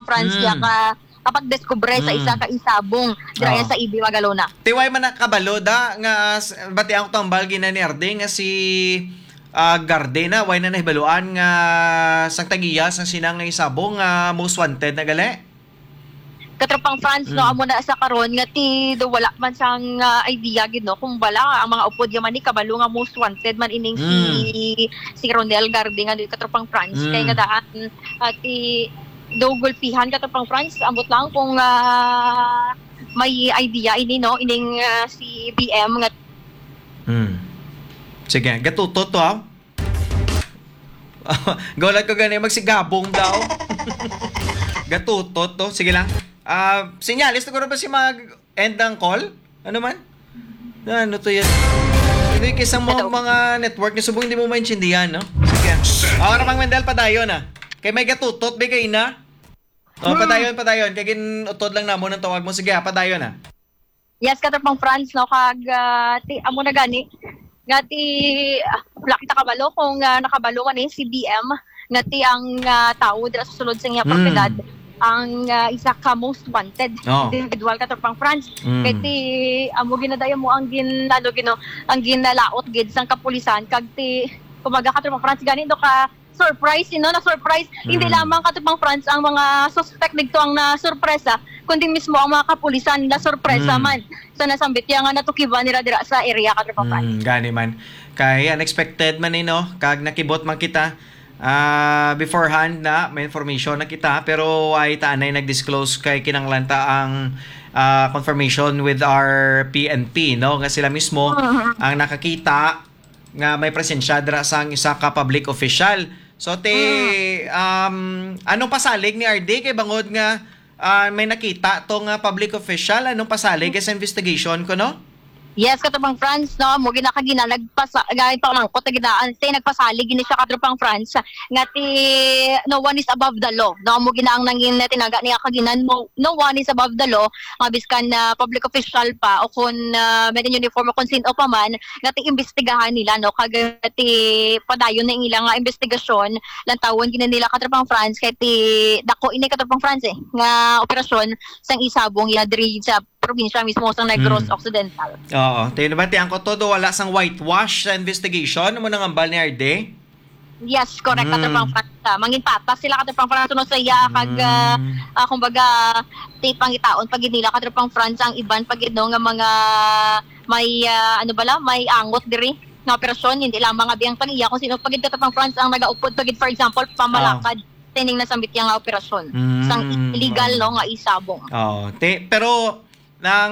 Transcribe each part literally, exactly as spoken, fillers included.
France Mm. niya ka kapag deskubre sa Mm. isa ka isabong dira Oo. sa I B Magalona. Tiway man nakabalo da nga s- bati ang tambal gina ni Arde nga si ah, Gardena way na nahibaluan nga sang tagiyas ang sinang nga isabong nga most wanted na gali. Katropang France no Mm. amo na sa karon nga ti do wala man sang ah, idea gid no kung bala ang mga upod yaman ni kabalo nga most wanted man ining si si Ronel Garde nga dito katropang France Mm. kay nga daan ati do gulpihan katropang France ambot lang kung ah, may idea ini no ining ah, si B M nga Hmm. Sige, gatuto to ah. Gulat ko gani magsigabong daw. Gatuto to. Sige lang. Ah, sinyalis to ko ba si mag end ang call? Ano man? Ano to yan? Hindi kisang mga, mga network ni subong hindi mo maintindihan, no? Sige. Ako na pang Mendel padayon ah. Kay may gatutot ba kay ina? Oh, padayon, padayon. Kay gin utod lang namo ng tawag mo. Sige, ah, padayon ah. yes katropang France no kag ah, ti amo na gani nga ti ah, wala kita kabalo kung ah, nakabalo man ni si B M nga ti ang ah, tao dira sa sulod sa iya Mm. propiedad ang ah, isa ka most wanted Oh. individual katropang France Mm. kay ti amo ginadaya mo ang gin ano gino ang ginalaot gid sang kapulisan kag ti kumaga katropang France gani do ka surprise you know na surprise hindi Mm. lamang katropang France ang mga suspect dito ang na sorpresa kundi mismo ang mga kapulisan na sorpresa Mm. man sa nasambit yang nga natukiban nila dira sa area katropang France. Mm, gani man. Kay unexpected man eh, no? Kag nakibot man kita ah beforehand na may information na kita pero ay taanay nag-disclose kay kinanglanta ang ah, confirmation with our P N P, no? Nga sila mismo ang nakakita nga may presensya dira sang isa ka public official. So te um anong pasalig ni R D kay bangod nga ah, may nakita tong ah, public official anong pasalig sa investigation ko, no? Yes, katropang France, no, mo ginakagina nagpasa gayud pa man ko taginaan tay nagpasalig gini siya katropang France nga ti no one is above the law. No mo ginaang nangin na tinaga niya kaginan mo no one is above the law nga biskan na public official pa o kun uh, may uniform o kun sino pa man nga ti imbestigahan nila no kag ti padayon na ilang nga investigasyon lang tawon gina nila katropang France kay ti dako ini katropang France eh, nga operasyon sang isabong ya diri sa probinsya mismo sa Negros Mm. Occidental. Oo. Tayo naman, tiyan ko todo, wala sang whitewash sa investigation. Ano mo nang ambal ni Arde? Yes, correct. Mm. Katropang France. Mangin patas sila katropang France no sa iya kag ah, Mm. ah, kumbaga ti pangitaon pag nila katropang France ang iban pag no nga mga may ah, ano bala may angot diri nga operasyon hindi lamang nga biyang pag-iya kung sino pag katropang France ang nagaupod pag for example pamalakad tining nasambit yang nga operasyon Mm. sang illegal no nga isabong. Oo. Te, pero, nang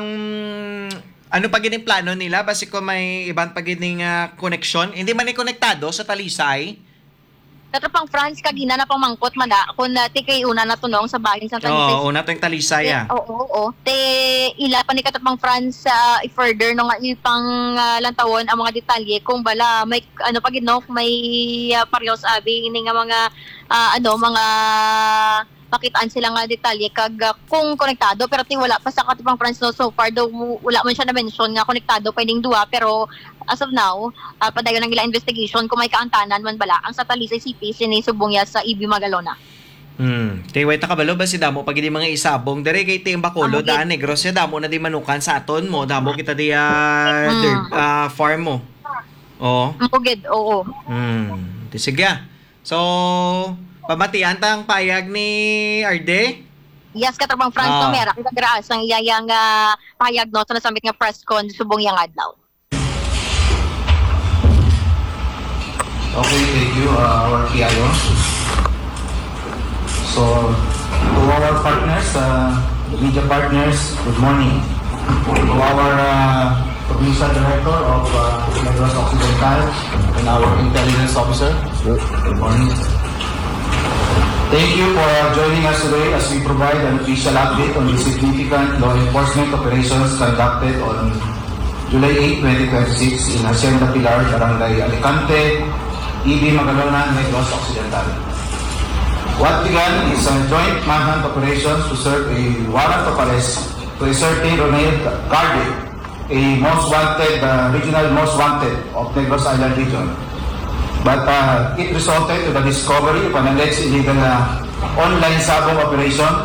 ano pa gining plano nila? Basi ko may ibang pa gining ah, connection. Hindi man konektado sa Talisay. Katropang France kagina na pamangkot man da kun uh, ti kay una na tunong sa bahin sa Talisay. Oo, una to yung Talisay ah. Oo, oo, oo. Te ila pa ni katapang France sa i-further no nga ipang uh, lantawon ang mga detalye kung bala may ano pag no may uh, pareos abi ini nga mga ah, ano mga makitaan sila nga detalye kag uh, kung konektado pero ti wala pa sa katapang France no so far daw wala man siya na mention nga konektado pwedeng duwa pero as of now uh, padayon ang ila investigation kung may kaantanan man bala ang sa Talisay City sinisubong ya sa I B Magalona. Hmm. Te, wait na kabalo ba si Damo pag hindi mga isabong dere kay Tim Bacolod Amo, daan negros ya Damo na di manukan sa aton mo Damo kita di ah, Mm. dirt, ah, farm mo. Oo. Mugid, oo. Hmm. Di sige. ah. So, pamatian tang payag ni Arde. Yes, katapang France Ah. no mera kita dira sang iyang uh, pahayag no sa nasambit nga press con subong yang adlaw. Okay, thank you, uh, our P I O. So, to our partners, uh, media partners, good morning. To our uh, provincial director of uh, Negros Occidental and our intelligence officer, good morning. Thank you for uh, joining us today as we provide an official update on the significant law enforcement operations conducted on July eighth, twenty twenty-six in Hacienda Pilar, Barangay Alicante, I B Magalona, Negros Occidental. What began is a joint manhunt operations to serve a warrant of arrest to a certain Ronel Garde, a most wanted, uh, regional most wanted of Negros Island region. But uh, it resulted to the discovery of an alleged illegal uh, online sabong operation